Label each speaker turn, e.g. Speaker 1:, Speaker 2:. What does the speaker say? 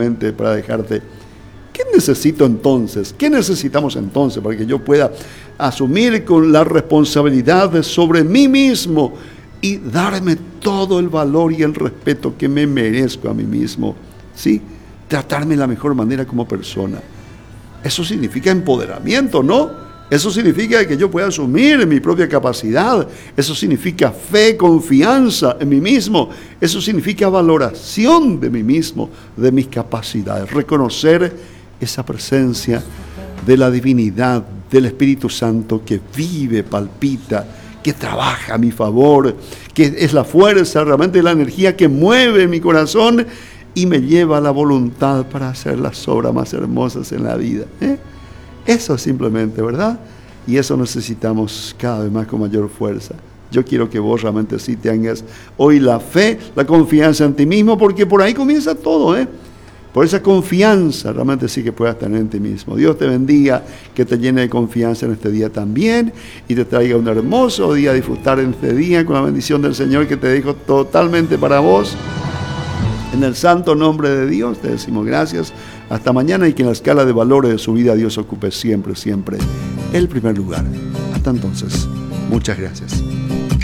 Speaker 1: simplemente para dejarte. ¿Qué necesito entonces? ¿Qué necesitamos entonces para que yo pueda asumir con la responsabilidad sobre mí mismo y darme todo el valor y el respeto que me merezco a mí mismo? ¿Sí? Tratarme de la mejor manera como persona. Eso significa empoderamiento, ¿no? Eso significa que yo pueda asumir mi propia capacidad. Eso significa fe, confianza en mí mismo. Eso significa valoración de mí mismo, de mis capacidades. Reconocer esa presencia de la divinidad, del Espíritu Santo que vive, palpita, que trabaja a mi favor, que es la fuerza, realmente la energía que mueve mi corazón y me lleva a la voluntad para hacer las obras más hermosas en la vida. Eso simplemente, ¿verdad? Y eso necesitamos cada vez más con mayor fuerza. Yo quiero que vos realmente sí tengas hoy la fe, la confianza en ti mismo, porque por ahí comienza todo, Por esa confianza realmente sí que puedas tener en ti mismo. Dios te bendiga, que te llene de confianza en este día también y te traiga un hermoso día a disfrutar en este día con la bendición del Señor que te dejo totalmente para vos. En el santo nombre de Dios te decimos gracias. Hasta mañana y que en la escala de valores de su vida Dios ocupe siempre, siempre el primer lugar. Hasta entonces, muchas gracias.